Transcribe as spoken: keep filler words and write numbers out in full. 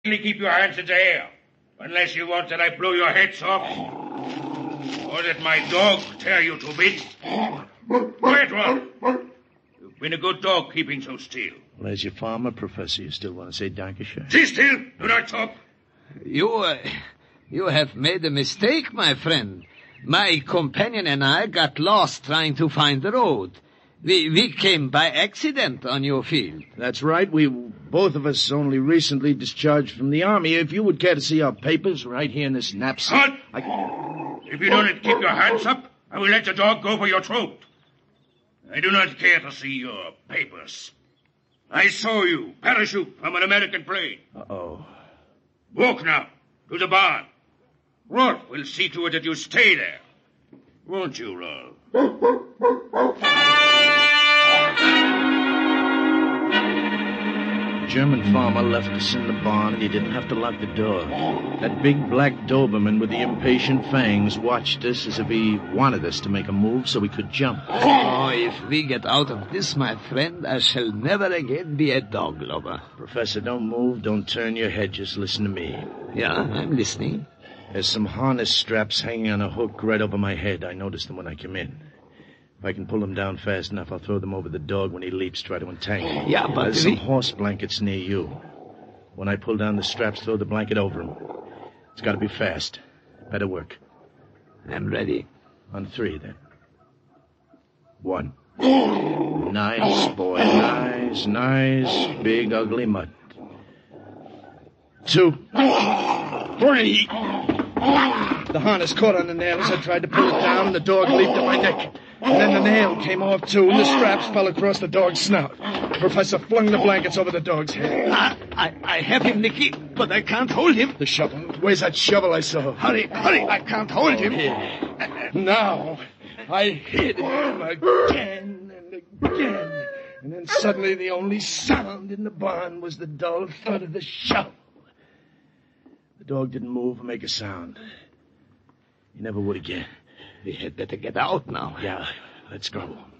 Only keep your hands in the air, unless you want that I blow your heads off, or that my dog tear you to bits. Quiet, Rolf. You've been a good dog keeping so still. Well, as your farmer, Professor, you still want to say Dankeschön? Sit still. Do not talk. You, uh, you have made a mistake, my friend. My companion and I got lost trying to find the road. We we came by accident on your field. That's right. We, both of us, only recently discharged from the army. If you would care to see our papers right here in this knapsack... I... If you don't keep your hands up, I will let the dog go for your throat. I do not care to see your papers. I saw you parachute from an American plane. Uh-oh. Walk now to the barn. Rolf will see to it that you stay there. Won't you, Rolf? The German farmer left us in the barn, and he didn't have to lock the door. That big black Doberman with the impatient fangs watched us as if he wanted us to make a move so we could jump. Oh, if we get out of this, my friend, I shall never again be a dog lover. Professor, don't move, don't turn your head, just listen to me. Yeah, I'm listening. There's some harness straps hanging on a hook right over my head. I noticed them when I came in. If I can pull them down fast enough, I'll throw them over the dog when he leaps, try to entangle. Yeah, but... There's we... some horse blankets near you. When I pull down the straps, throw the blanket over him. It's got to be fast. Better work. I'm ready. On three, then. One. Nice, boy. Nice, nice, big, ugly mutt. Two. Three. The harness caught on the nails. I tried to pull it down, and the dog leaped at my neck. And then the nail came off, too, and the straps fell across the dog's snout. The professor flung the blankets over the dog's head. I, I, I have him, Nicky, but I can't hold him. The shovel. Where's that shovel I saw? Hurry, hurry, I can't hold him. Here. Now, I hit him again and again. And then suddenly the only sound in the barn was the dull thud of the shovel. The dog didn't move or make a sound. He never would again. We had better get out now. Yeah, let's go.